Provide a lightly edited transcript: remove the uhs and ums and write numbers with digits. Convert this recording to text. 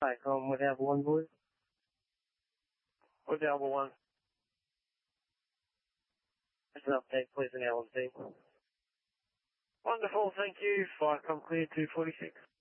Hi, with Alpha 1, boys. With Alpha 1. That's an update, please, in LMC. Wonderful, thank you. Flight come clear 246.